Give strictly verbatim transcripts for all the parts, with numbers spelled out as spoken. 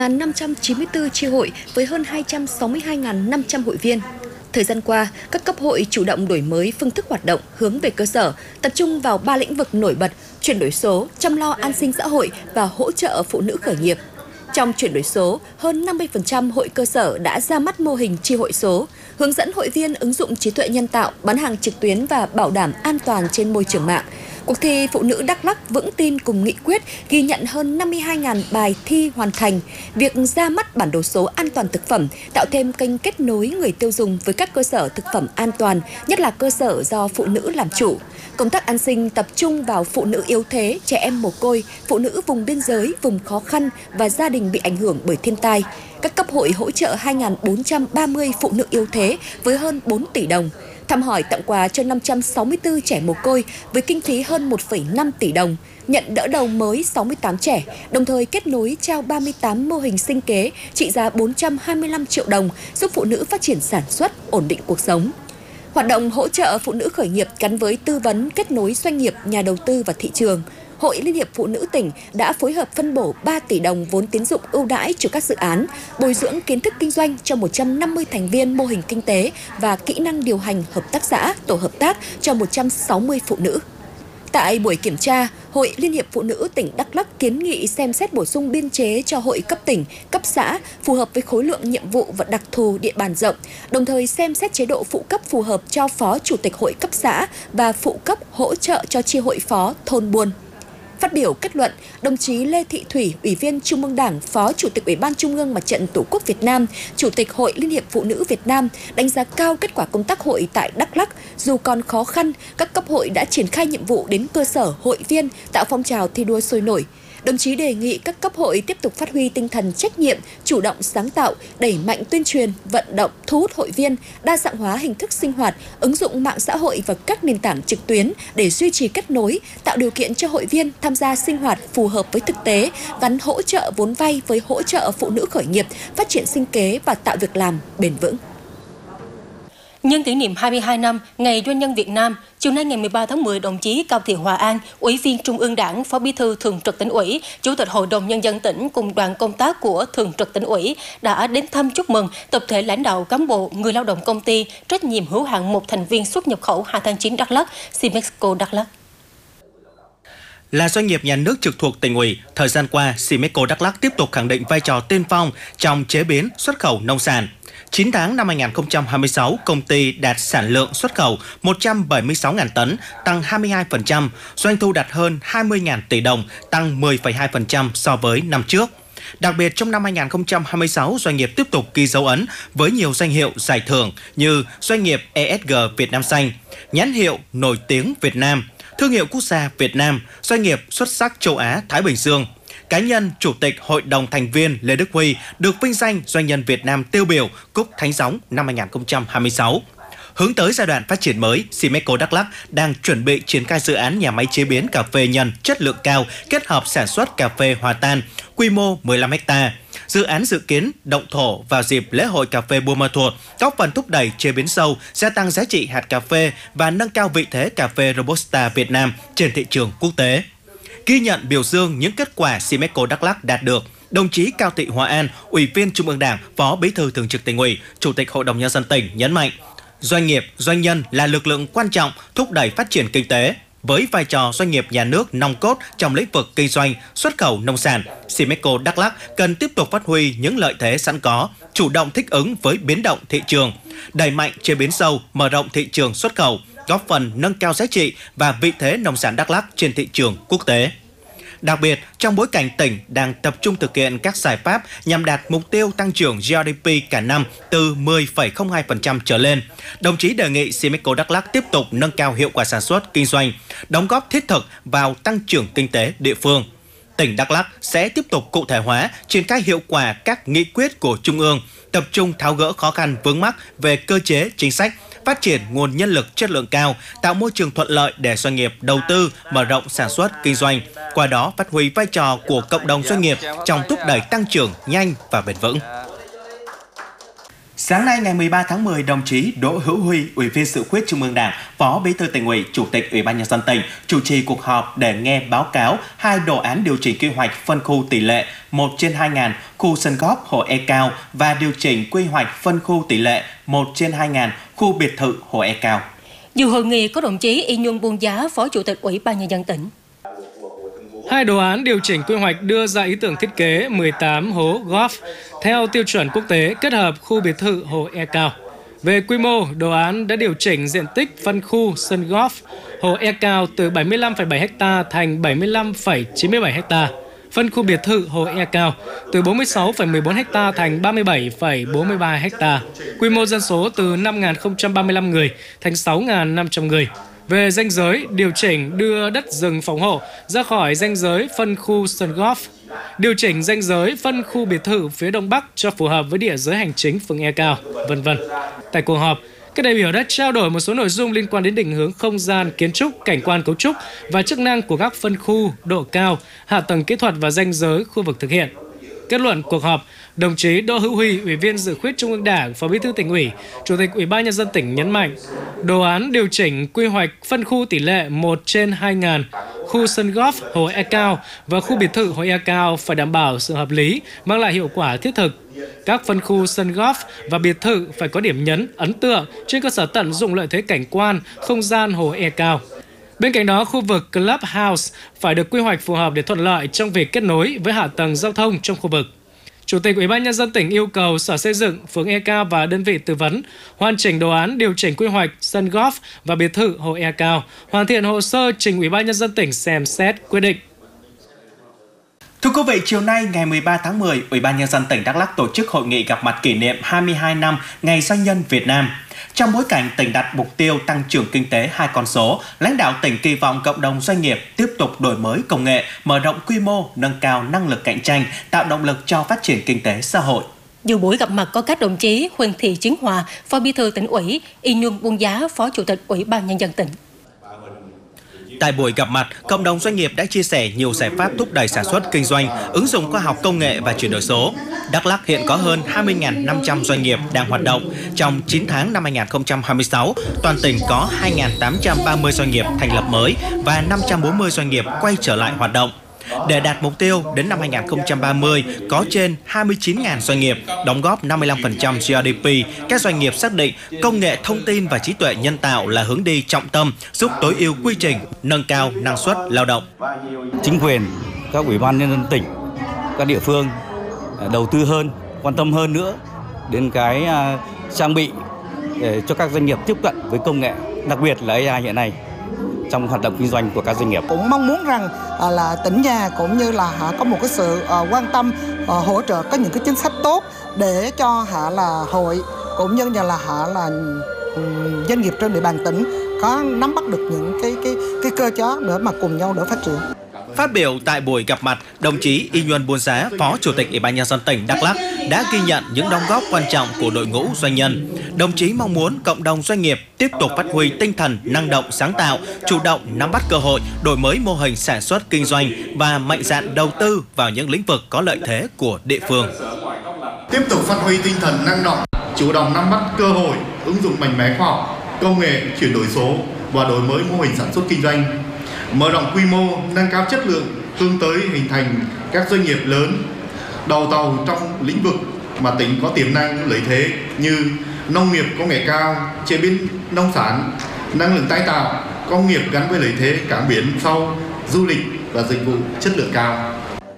năm trăm chín mươi tư chi hội với hơn hai trăm sáu mươi hai nghìn năm trăm hội viên. Thời gian qua, các cấp hội chủ động đổi mới phương thức hoạt động hướng về cơ sở, tập trung vào ba lĩnh vực nổi bật: chuyển đổi số, chăm lo an sinh xã hội và hỗ trợ phụ nữ khởi nghiệp. Trong chuyển đổi số, hơn năm mươi phần trăm hội cơ sở đã ra mắt mô hình chi hội số, hướng dẫn hội viên ứng dụng trí tuệ nhân tạo, bán hàng trực tuyến và bảo đảm an toàn trên môi trường mạng. Cuộc thi Phụ nữ Đắk Lắk vững tin cùng nghị quyết ghi nhận hơn năm mươi hai nghìn bài thi hoàn thành. Việc ra mắt bản đồ số an toàn thực phẩm tạo thêm kênh kết nối người tiêu dùng với các cơ sở thực phẩm an toàn, nhất là cơ sở do phụ nữ làm chủ. Công tác an sinh tập trung vào phụ nữ yếu thế, trẻ em mồ côi, phụ nữ vùng biên giới, vùng khó khăn và gia đình bị ảnh hưởng bởi thiên tai. Các cấp hội hỗ trợ hai nghìn bốn trăm ba mươi phụ nữ yếu thế với hơn bốn tỷ đồng. Thăm hỏi tặng quà cho năm trăm sáu mươi tư trẻ mồ côi với kinh phí hơn một phẩy năm tỷ đồng, nhận đỡ đầu mới sáu mươi tám trẻ, đồng thời kết nối trao ba mươi tám mô hình sinh kế trị giá bốn trăm hai mươi lăm triệu đồng, giúp phụ nữ phát triển sản xuất, ổn định cuộc sống. Hoạt động hỗ trợ phụ nữ khởi nghiệp gắn với tư vấn, kết nối doanh nghiệp, nhà đầu tư và thị trường. Hội Liên hiệp Phụ nữ tỉnh đã phối hợp phân bổ ba tỷ đồng vốn tín dụng ưu đãi cho các dự án, bồi dưỡng kiến thức kinh doanh cho một trăm năm mươi thành viên mô hình kinh tế và kỹ năng điều hành hợp tác xã, tổ hợp tác cho một trăm sáu mươi phụ nữ. Tại buổi kiểm tra, Hội Liên hiệp Phụ nữ tỉnh Đắk Lắk kiến nghị xem xét bổ sung biên chế cho hội cấp tỉnh, cấp xã phù hợp với khối lượng nhiệm vụ và đặc thù địa bàn rộng, đồng thời xem xét chế độ phụ cấp phù hợp cho phó chủ tịch hội cấp xã và phụ cấp hỗ trợ cho chi hội phó thôn buôn. Phát biểu kết luận, đồng chí Lê Thị Thủy, Ủy viên Trung ương Đảng, Phó Chủ tịch Ủy ban Trung ương Mặt trận Tổ quốc Việt Nam, Chủ tịch Hội Liên hiệp Phụ nữ Việt Nam đánh giá cao kết quả công tác hội tại Đắk Lắk. Dù còn khó khăn, các cấp hội đã triển khai nhiệm vụ đến cơ sở hội viên, tạo phong trào thi đua sôi nổi. Đồng chí đề nghị các cấp hội tiếp tục phát huy tinh thần trách nhiệm, chủ động sáng tạo, đẩy mạnh tuyên truyền, vận động, thu hút hội viên, đa dạng hóa hình thức sinh hoạt, ứng dụng mạng xã hội và các nền tảng trực tuyến để duy trì kết nối, tạo điều kiện cho hội viên tham gia sinh hoạt phù hợp với thực tế, gắn hỗ trợ vốn vay với hỗ trợ phụ nữ khởi nghiệp, phát triển sinh kế và tạo việc làm bền vững. Nhân kỷ niệm hai mươi hai năm Ngày Doanh nhân Việt Nam, chiều nay ngày mười ba tháng mười, đồng chí Cao Thị Hòa An, Ủy viên Trung ương Đảng, Phó Bí thư Thường trực Tỉnh ủy, Chủ tịch Hội đồng Nhân dân tỉnh cùng đoàn công tác của Thường trực Tỉnh ủy đã đến thăm chúc mừng tập thể lãnh đạo cán bộ, người lao động công ty trách nhiệm hữu hạn một thành viên xuất nhập khẩu hai tháng chín Đắk Lắk, Simexco Đắk Lắk. Là doanh nghiệp nhà nước trực thuộc Tỉnh ủy, thời gian qua, Simexco Đắk Lắk tiếp tục khẳng định vai trò tiên phong trong chế biến, xuất khẩu nông sản. chín tháng năm hai nghìn không trăm hai mươi sáu, công ty đạt sản lượng xuất khẩu một trăm bảy mươi sáu nghìn tấn, tăng hai mươi hai phần trăm, doanh thu đạt hơn hai mươi nghìn tỷ đồng, tăng mười phẩy hai phần trăm so với năm trước. Đặc biệt, trong năm hai nghìn không trăm hai mươi sáu, doanh nghiệp tiếp tục ghi dấu ấn với nhiều danh hiệu giải thưởng như doanh nghiệp e ét giê Việt Nam Xanh, nhãn hiệu nổi tiếng Việt Nam, thương hiệu quốc gia Việt Nam, doanh nghiệp xuất sắc châu Á Thái Bình Dương. Cá nhân Chủ tịch Hội đồng thành viên Lê Đức Huy được vinh danh Doanh nhân Việt Nam tiêu biểu Cúp Thánh Gióng năm hai nghìn không trăm hai mươi sáu. Hướng tới giai đoạn phát triển mới, Simexco Đắk Lắk đang chuẩn bị triển khai dự án nhà máy chế biến cà phê nhân chất lượng cao kết hợp sản xuất cà phê hòa tan, quy mô mười lăm héc ta. Dự án dự kiến động thổ vào dịp lễ hội cà phê Buôn Ma Thuột, góp phần thúc đẩy chế biến sâu, gia tăng giá trị hạt cà phê và nâng cao vị thế cà phê Robusta Việt Nam trên thị trường quốc tế. Ghi nhận biểu dương những kết quả Simexco Đắk Lắk đạt được, đồng chí Cao Thị Hòa An, Ủy viên Trung ương Đảng, Phó Bí thư Thường trực Tỉnh ủy, Chủ tịch Hội đồng Nhân dân tỉnh nhấn mạnh, doanh nghiệp, doanh nhân là lực lượng quan trọng thúc đẩy phát triển kinh tế. Với vai trò doanh nghiệp nhà nước nòng cốt trong lĩnh vực kinh doanh, xuất khẩu nông sản, Simexco Đắk Lắk cần tiếp tục phát huy những lợi thế sẵn có, chủ động thích ứng với biến động thị trường, đẩy mạnh chế biến sâu, mở rộng thị trường xuất khẩu, góp phần nâng cao giá trị và vị thế nông sản Đắk Lắk trên thị trường quốc tế. Đặc biệt, trong bối cảnh tỉnh đang tập trung thực hiện các giải pháp nhằm đạt mục tiêu tăng trưởng giê đê pê cả năm từ mười phẩy không hai phần trăm trở lên, đồng chí đề nghị Simexco Đắk Lắk tiếp tục nâng cao hiệu quả sản xuất, kinh doanh, đóng góp thiết thực vào tăng trưởng kinh tế địa phương. Tỉnh Đắk Lắk sẽ tiếp tục cụ thể hóa, triển khai hiệu quả các nghị quyết của Trung ương, tập trung tháo gỡ khó khăn vướng mắc về cơ chế, chính sách, phát triển nguồn nhân lực chất lượng cao, tạo môi trường thuận lợi để doanh nghiệp đầu tư, mở rộng sản xuất, kinh doanh, qua đó phát huy vai trò của cộng đồng doanh nghiệp trong thúc đẩy tăng trưởng nhanh và bền vững. Sáng nay ngày mười ba tháng mười, đồng chí Đỗ Hữu Huy, Ủy viên Dự khuyết Trung ương Đảng, Phó Bí thư Tỉnh ủy, Chủ tịch Ủy ban Nhân dân tỉnh chủ trì cuộc họp để nghe báo cáo hai đồ án điều chỉnh quy hoạch phân khu tỷ lệ một trên hai nghìn khu sân góp Hồ E Cao và điều chỉnh quy hoạch phân khu tỷ lệ một trên hai nghìn khu biệt thự Hồ E Cao. Dự hội nghị có đồng chí Y Nhung Buôn Giá, Phó Chủ tịch Ủy ban Nhân dân tỉnh. Hai đồ án điều chỉnh quy hoạch đưa ra ý tưởng thiết kế mười tám hố golf theo tiêu chuẩn quốc tế kết hợp khu biệt thự Hồ E Cao. Về quy mô, đồ án đã điều chỉnh diện tích phân khu sân golf Hồ E Cao từ bảy mươi lăm phẩy bảy héc ta thành bảy mươi lăm phẩy chín mươi bảy héc ta. Phân khu biệt thự Hồ E Cao từ bốn mươi sáu phẩy mười bốn héc ta thành ba mươi bảy phẩy bốn mươi ba héc ta. Quy mô dân số từ năm nghìn không trăm ba mươi lăm người thành sáu nghìn năm trăm người. Về ranh giới, điều chỉnh đưa đất rừng phòng hộ ra khỏi ranh giới phân khu sân golf. Điều chỉnh ranh giới phân khu biệt thự phía đông bắc cho phù hợp với địa giới hành chính phường E Cao, vân vân. Tại cuộc họp, các đại biểu đã trao đổi một số nội dung liên quan đến định hướng không gian, kiến trúc, cảnh quan cấu trúc và chức năng của các phân khu, độ cao, hạ tầng kỹ thuật và ranh giới khu vực thực hiện. Kết luận cuộc họp, đồng chí Đỗ Hữu Huy, Ủy viên Dự khuyết Trung ương Đảng, Phó Bí thư Tỉnh ủy, Chủ tịch Ủy ban Nhân dân tỉnh nhấn mạnh, đồ án điều chỉnh quy hoạch phân khu tỷ lệ một trên hai nghìn khu sân golf Hồ E Cao và khu biệt thự Hồ E Cao phải đảm bảo sự hợp lý, mang lại hiệu quả thiết thực. Các phân khu sân golf và biệt thự phải có điểm nhấn, ấn tượng trên cơ sở tận dụng lợi thế cảnh quan, không gian Hồ E Cao. Bên cạnh đó, khu vực Clubhouse phải được quy hoạch phù hợp để thuận lợi trong việc kết nối với hạ tầng giao thông trong khu vực. Chủ tịch Ủy ban Nhân dân tỉnh yêu cầu Sở Xây dựng, phường E Cao và đơn vị tư vấn hoàn chỉnh đồ án điều chỉnh quy hoạch sân golf và biệt thự Hồ E Cao, hoàn thiện hồ sơ trình Ủy ban Nhân dân tỉnh xem xét quyết định. Thưa quý vị, chiều nay ngày mười ba tháng mười, Ủy ban Nhân dân tỉnh Đắk Lắk tổ chức hội nghị gặp mặt kỷ niệm hai mươi hai năm Ngày Doanh nhân Việt Nam. Trong bối cảnh tỉnh đặt mục tiêu tăng trưởng kinh tế hai con số, lãnh đạo tỉnh kỳ vọng cộng đồng doanh nghiệp tiếp tục đổi mới công nghệ, mở rộng quy mô, nâng cao năng lực cạnh tranh, tạo động lực cho phát triển kinh tế xã hội. Dự buổi gặp mặt có các đồng chí Huỳnh Thị Chiến Hòa, Phó Bí thư Tỉnh ủy, Y Nhung Buôn Giá, Phó Chủ tịch Ủy ban Nhân dân tỉnh. Tại buổi gặp mặt, cộng đồng doanh nghiệp đã chia sẻ nhiều giải pháp thúc đẩy sản xuất kinh doanh, ứng dụng khoa học công nghệ và chuyển đổi số. Đắk Lắk hiện có hơn hai mươi nghìn năm trăm doanh nghiệp đang hoạt động. Trong chín tháng năm hai nghìn không trăm hai mươi sáu, toàn tỉnh có hai nghìn tám trăm ba mươi doanh nghiệp thành lập mới và năm trăm bốn mươi doanh nghiệp quay trở lại hoạt động. Để đạt mục tiêu, đến năm hai nghìn không trăm ba mươi, có trên hai mươi chín nghìn doanh nghiệp, đóng góp năm mươi lăm phần trăm giê đê pê. Các doanh nghiệp xác định công nghệ thông tin và trí tuệ nhân tạo là hướng đi trọng tâm, giúp tối ưu quy trình, nâng cao năng suất lao động. Chính quyền, các ủy ban nhân dân tỉnh, các địa phương đầu tư hơn, quan tâm hơn nữa đến cái trang bị để cho các doanh nghiệp tiếp cận với công nghệ, đặc biệt là a i hiện nay trong hoạt động kinh doanh của các doanh nghiệp. Cũng mong muốn rằng là tỉnh nhà cũng như là có một cái sự quan tâm hỗ trợ, có những cái chính sách tốt để cho hạ là hội cũng như là hạ là doanh nghiệp trên địa bàn tỉnh có nắm bắt được những cái cái cái cơ chế nữa mà cùng nhau để phát triển. Phát biểu tại buổi gặp mặt, đồng chí Y Nhung Buôn Giá, Phó Chủ tịch Ủy ban Nhân dân tỉnh Đắk Lắk đã ghi nhận những đóng góp quan trọng của đội ngũ doanh nhân. Đồng chí mong muốn cộng đồng doanh nghiệp tiếp tục phát huy tinh thần năng động sáng tạo, chủ động nắm bắt cơ hội, đổi mới mô hình sản xuất kinh doanh và mạnh dạn đầu tư vào những lĩnh vực có lợi thế của địa phương. Tiếp tục phát huy tinh thần năng động, chủ động nắm bắt cơ hội, ứng dụng mạnh mẽ khoa học, công nghệ, chuyển đổi số và đổi mới mô hình sản xuất kinh doanh. Mở rộng quy mô, nâng cao chất lượng, hướng tới hình thành các doanh nghiệp lớn, đầu tàu trong lĩnh vực mà tỉnh có tiềm năng lợi thế như nông nghiệp công nghệ cao, chế biến nông sản, năng lượng tái tạo, công nghiệp gắn với lợi thế cảng biển sâu, du lịch và dịch vụ chất lượng cao.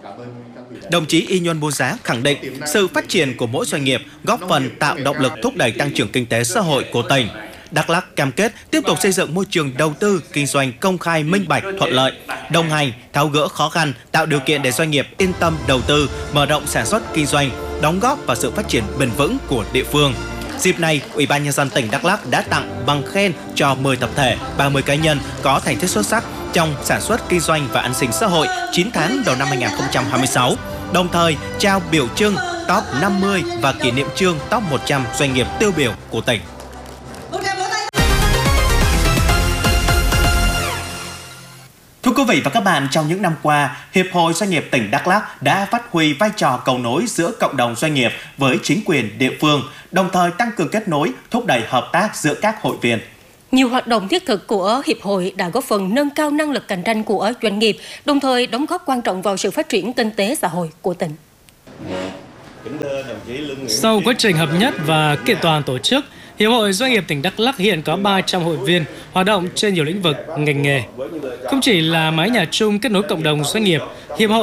Đồng chí Y Nhung Buôn Giá khẳng định sự phát triển của mỗi doanh nghiệp góp phần tạo động lực thúc đẩy tăng trưởng kinh tế xã hội của tỉnh. Đắk Lắk cam kết tiếp tục xây dựng môi trường đầu tư, kinh doanh công khai, minh bạch, thuận lợi, đồng hành, tháo gỡ khó khăn, tạo điều kiện để doanh nghiệp yên tâm đầu tư, mở rộng sản xuất kinh doanh, đóng góp vào sự phát triển bền vững của địa phương. Dịp này, Ủy ban Nhân dân tỉnh Đắk Lắk đã tặng bằng khen cho mười tập thể, ba mươi cá nhân có thành tích xuất sắc trong sản xuất kinh doanh và an sinh xã hội chín tháng đầu năm hai nghìn không trăm hai mươi sáu. Đồng thời trao biểu trưng top năm mươi và kỷ niệm chương top một trăm doanh nghiệp tiêu biểu của tỉnh. Thưa quý Thưa quý vị và các bạn, trong những năm qua, Hiệp hội Doanh nghiệp tỉnh Đắk Lắk đã phát huy vai trò cầu nối giữa cộng đồng doanh nghiệp với chính quyền địa phương, đồng thời tăng cường kết nối, thúc đẩy hợp tác giữa các hội viên. Nhiều hoạt động thiết thực của Hiệp hội đã góp phần nâng cao năng lực cạnh tranh của doanh nghiệp, đồng thời đóng góp quan trọng vào sự phát triển kinh tế xã hội của tỉnh. Sau quá trình hợp nhất và kiện toàn tổ chức, Hiệp hội Doanh nghiệp tỉnh Đắk Lắk hiện có ba trăm hội viên hoạt động trên nhiều lĩnh vực, ngành nghề. Không chỉ là mái nhà chung kết nối cộng đồng doanh nghiệp, Hiệp hội